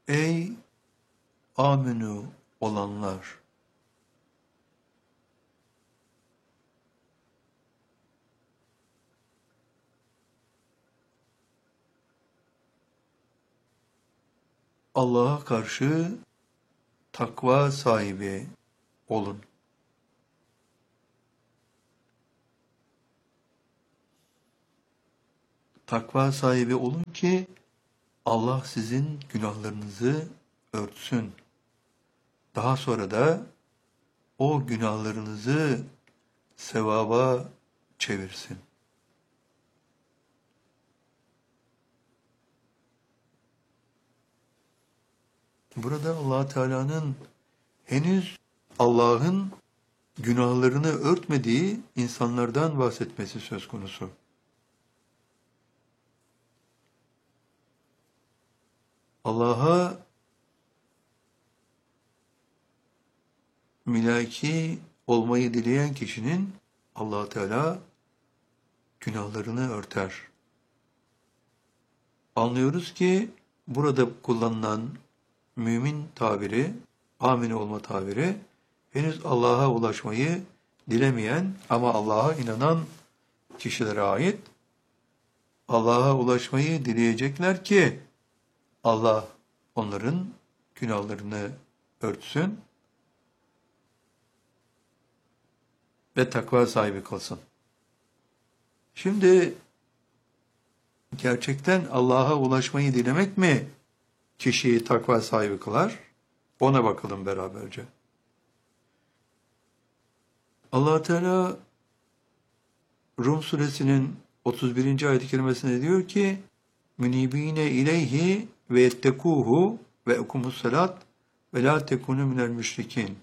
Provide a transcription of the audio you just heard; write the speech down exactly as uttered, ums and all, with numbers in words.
Ey amenü olanlar! Allah'a karşı takva sahibi olun. Takva sahibi olun ki Allah sizin günahlarınızı örtsün. Daha sonra da o günahlarınızı sevaba çevirsin. Burada Allah Teala'nın henüz Allah'ın günahlarını örtmediği insanlardan bahsetmesi söz konusu. Allah'a mülaki olmayı dileyen kişinin Allah Teala günahlarını örter. Anlıyoruz ki burada kullanılan mümin tabiri, amin olma tabiri, henüz Allah'a ulaşmayı dilemeyen ama Allah'a inanan kişilere ait. Allah'a ulaşmayı dileyecekler ki Allah onların günahlarını örtsün ve takva sahibi kılsın. Şimdi gerçekten Allah'a ulaşmayı dilemek mi kişiyi takva sahibi kılar? Ona bakalım beraberce. Allah Teala Rum suresinin otuz birinci ayet-i kerimesinde diyor ki: "Münibine ileyhi ve ettekuhu ve ekumus salat ve la tekunu minel müşrikin."